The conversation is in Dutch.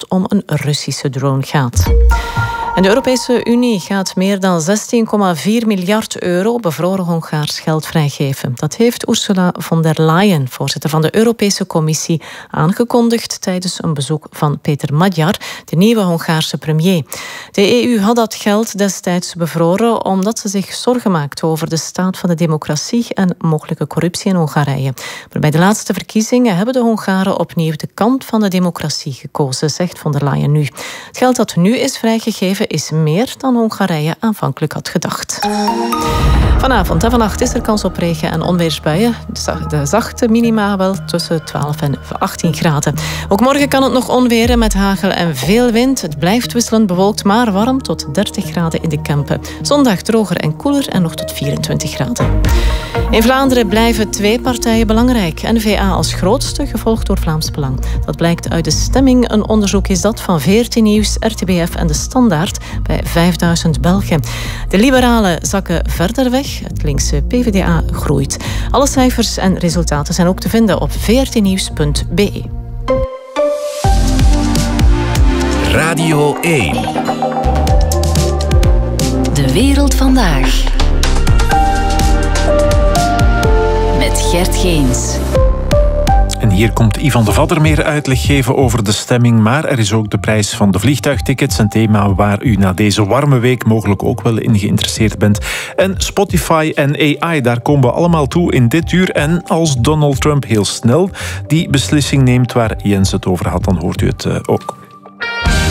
het om een Russische drone gaat. En de Europese Unie gaat meer dan 16,4 miljard euro bevroren Hongaars geld vrijgeven. Dat heeft Ursula von der Leyen, voorzitter van de Europese Commissie, aangekondigd tijdens een bezoek van Peter Magyar, de nieuwe Hongaarse premier. De EU had dat geld destijds bevroren omdat ze zich zorgen maakt over de staat van de democratie en mogelijke corruptie in Hongarije. Maar bij de laatste verkiezingen hebben de Hongaren opnieuw de kant van de democratie gekozen, zegt von der Leyen nu. Het geld dat nu is vrijgegeven is meer dan Hongarije aanvankelijk had gedacht. Vanavond en vannacht is er kans op regen- en onweersbuien. De zachte minima wel tussen 12 en 18 graden. Ook morgen kan het nog onweren met hagel en veel wind. Het blijft wisselend bewolkt, maar warm tot 30 graden in de Kempen. Zondag droger en koeler en nog tot 24 graden. In Vlaanderen blijven 2 partijen belangrijk. N-VA als grootste, gevolgd door Vlaams Belang. Dat blijkt uit de stemming. Een onderzoek is dat van VRT Nieuws, RTBF en De Standaard bij 5000 Belgen. De liberalen zakken verder weg. Het linkse PvdA groeit. Alle cijfers en resultaten zijn ook te vinden op vrtnieuws.be. Radio 1. De wereld vandaag. Met Gert Geens. En hier komt Ivan de Vadder meer uitleg geven over de stemming, maar er is ook de prijs van de vliegtuigtickets, een thema waar u na deze warme week mogelijk ook wel in geïnteresseerd bent. En Spotify en AI, daar komen we allemaal toe in dit uur. En als Donald Trump heel snel die beslissing neemt waar Jens het over had, dan hoort u het ook.